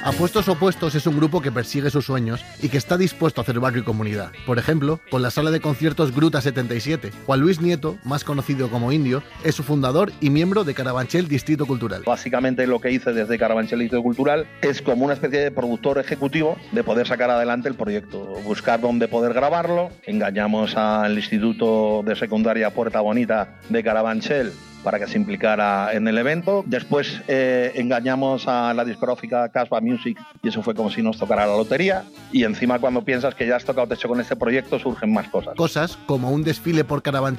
Apuestos Opuestos es un grupo que persigue sus sueños y que está dispuesto a hacer barrio y comunidad. Por ejemplo, con la sala de conciertos Gruta 77. Juan Luis Nieto, más conocido como Indio, es su fundador y miembro de Carabanchel Distrito Cultural. Básicamente lo que hice desde Carabanchel Distrito Cultural es como una especie de productor ejecutivo de poder sacar adelante el proyecto, buscar dónde poder grabarlo. Engañamos al Instituto de Secundaria Puerta Bonita de Carabanchel para que se implicara en el evento. Después engañamos a la discográfica Casbah Music y eso fue como si nos tocara la lotería. Y encima cuando piensas que ya has tocado techo con este proyecto surgen más cosas. Cosas como un desfile por Carabanchel